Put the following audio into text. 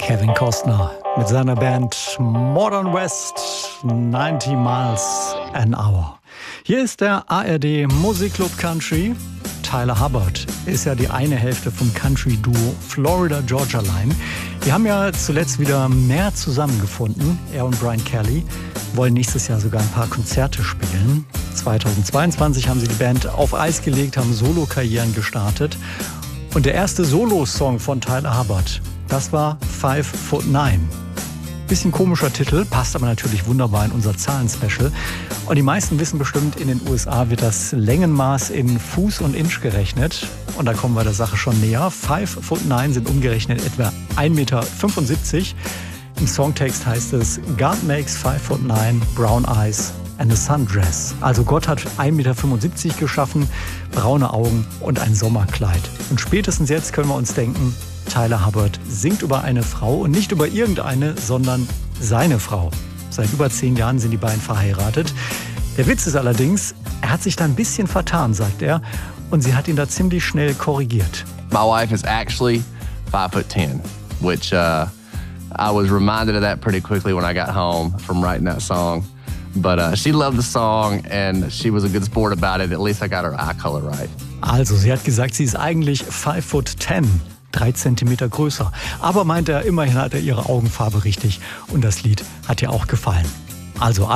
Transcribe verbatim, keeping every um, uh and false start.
Kevin Costner mit seiner Band Modern West, neunzig Miles an Hour. Hier ist der A R D Musikclub Country. Tyler Hubbard ist ja die eine Hälfte vom Country-Duo Florida Georgia Line. Die haben ja zuletzt wieder mehr zusammengefunden. Er und Brian Kelly wollen nächstes Jahr sogar ein paar Konzerte spielen. zweitausendzweiundzwanzig haben sie die Band auf Eis gelegt, haben Solo-Karrieren gestartet. Und der erste Solo-Song von Tyler Hubbard, das war Five Foot Nine. Bisschen komischer Titel, passt aber natürlich wunderbar in unser Zahlen-Special. Und die meisten wissen bestimmt, in den U S A wird das Längenmaß in Fuß und Inch gerechnet. Und da kommen wir der Sache schon näher. Five Foot Nine sind umgerechnet etwa ein Meter fünfundsiebzig. Im Songtext heißt es: God makes five foot nine, brown eyes and a sundress. Also Gott hat ein Meter fünfundsiebzig geschaffen, braune Augen und ein Sommerkleid. Und spätestens jetzt können wir uns denken, Tyler Hubbard singt über eine Frau und nicht über irgendeine, sondern seine Frau. Seit über zehn Jahren sind die beiden verheiratet. Der Witz ist allerdings, er hat sich da ein bisschen vertan, sagt er, und sie hat ihn da ziemlich schnell korrigiert. My wife is actually five foot ten, which uh, I was reminded of that pretty quickly when I got home from writing that song. But uh, she loved the song and she was a good sport about it. At least I got her eye color right. Also, sie hat gesagt, sie ist eigentlich five foot ten. Drei Zentimeter größer. Aber meint er, immerhin hat er ihre Augenfarbe richtig. Und das Lied hat ihr auch gefallen. Also